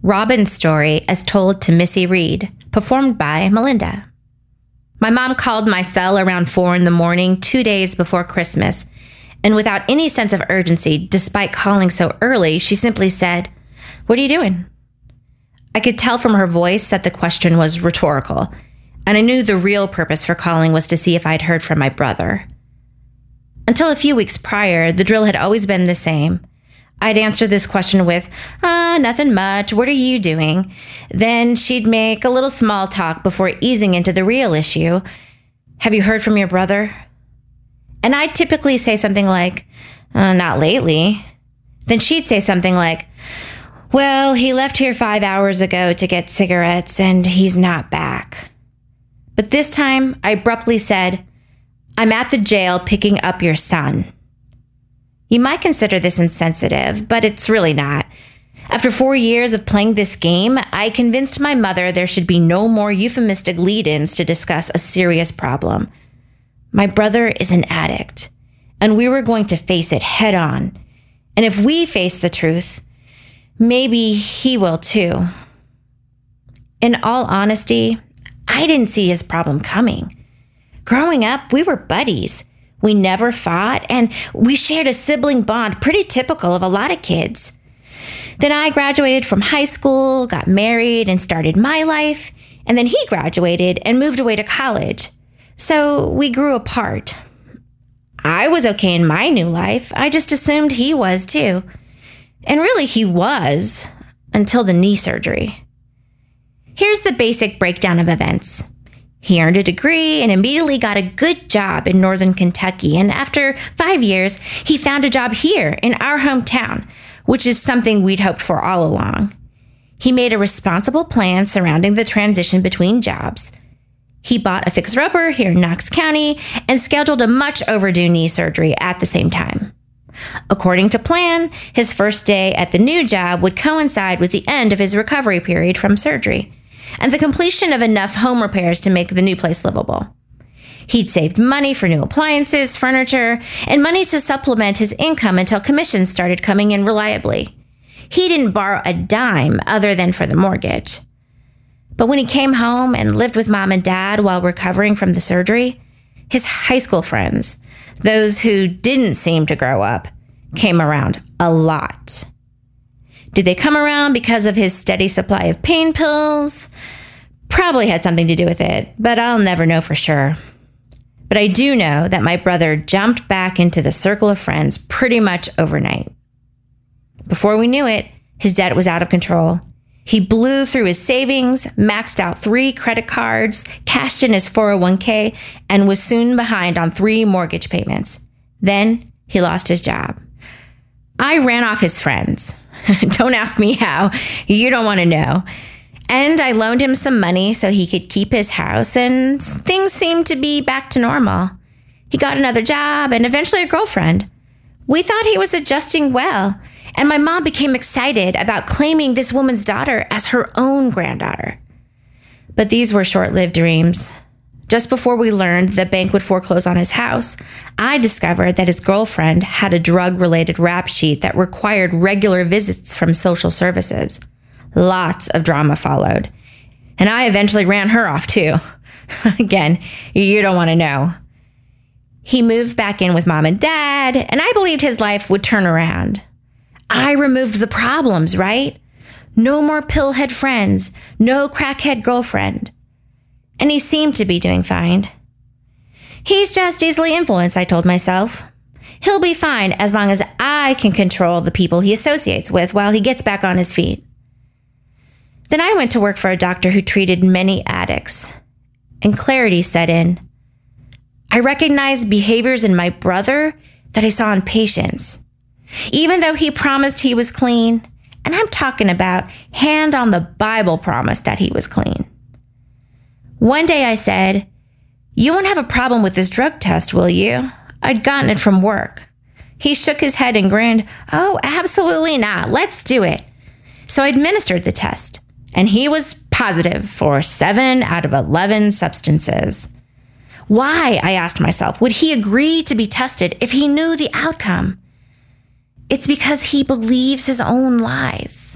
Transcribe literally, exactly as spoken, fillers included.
Robin's story as told to Missy Reed, performed by Melinda. My mom called my cell around four in the morning, two days before Christmas, and without any sense of urgency, despite calling so early, she simply said, "What are you doing?" I could tell from her voice that the question was rhetorical, and I knew the real purpose for calling was to see if I'd heard from my brother. Until a few weeks prior, the drill had always been the same. I'd answer this question with, ah, nothing much, what are you doing? Then she'd make a little small talk before easing into the real issue. Have you heard from your brother? And I'd typically say something like, uh, not lately. Then she'd say something like, well, he left here five hours ago to get cigarettes and he's not back. But this time, I abruptly said, I'm at the jail picking up your son. You might consider this insensitive, but it's really not. After four years of playing this game, I convinced my mother there should be no more euphemistic lead-ins to discuss a serious problem. My brother is an addict, and we were going to face it head on. And if we face the truth, maybe he will too. In all honesty, I didn't see his problem coming. Growing up, we were buddies. We never fought, and we shared a sibling bond pretty typical of a lot of kids. Then I graduated from high school, got married, and started my life. And then he graduated and moved away to college. So we grew apart. I was okay in my new life. I just assumed he was too. And really he was, until the knee surgery. Here's the basic breakdown of events. He earned a degree and immediately got a good job in Northern Kentucky. And after five years, he found a job here in our hometown, which is something we'd hoped for all along. He made a responsible plan surrounding the transition between jobs. He bought a fixer-upper here in Knox County and scheduled a much overdue knee surgery at the same time. According to plan, his first day at the new job would coincide with the end of his recovery period from surgery and the completion of enough home repairs to make the new place livable. He'd saved money for new appliances, furniture, and money to supplement his income until commissions started coming in reliably. He didn't borrow a dime other than for the mortgage. But when he came home and lived with mom and dad while recovering from the surgery, his high school friends, those who didn't seem to grow up, came around a lot. Did they come around because of his steady supply of pain pills? Probably had something to do with it, but I'll never know for sure. But I do know that my brother jumped back into the circle of friends pretty much overnight. Before we knew it, his debt was out of control. He blew through his savings, maxed out three credit cards, cashed in his four oh one k, and was soon behind on three mortgage payments. Then he lost his job. I ran off his friends. Don't ask me how. You don't want to know. And I loaned him some money so he could keep his house, and things seemed to be back to normal. He got another job and eventually a girlfriend. We thought he was adjusting well, and my mom became excited about claiming this woman's daughter as her own granddaughter. But these were short-lived dreams. Just before we learned the bank would foreclose on his house, I discovered that his girlfriend had a drug-related rap sheet that required regular visits from social services. Lots of drama followed. And I eventually ran her off too. Again, you don't want to know. He moved back in with mom and dad, and I believed his life would turn around. I removed the problems, right? No more pillhead friends, no crackhead girlfriend. And he seemed to be doing fine. He's just easily influenced, I told myself. He'll be fine as long as I can control the people he associates with while he gets back on his feet. Then I went to work for a doctor who treated many addicts, and clarity set in. I recognized behaviors in my brother that I saw in patients. Even though he promised he was clean, and I'm talking about hand on the Bible promise that he was clean. One day I said, "You won't have a problem with this drug test, will you?" I'd gotten it from work. He shook his head and grinned. "Oh, absolutely not. Let's do it." So I administered the test, and he was positive for seven out of eleven substances. Why, I asked myself, would he agree to be tested if he knew the outcome? It's because he believes his own lies.